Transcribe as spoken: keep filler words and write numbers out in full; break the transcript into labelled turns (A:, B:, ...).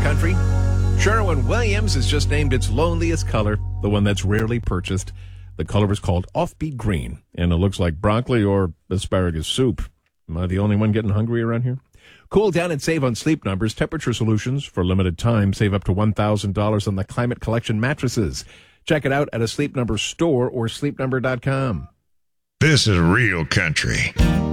A: country. Sherwin-Williams has just named its loneliest color, the one that's rarely purchased. The color is called offbeat green, and it looks like broccoli or asparagus soup. Am I the only one getting hungry around here? Cool down and save on Sleep Number's temperature solutions. For a limited time, save up to one thousand dollars on the Climate Collection mattresses. Check it out at a Sleep Number store or sleep number dot com.
B: This is real country.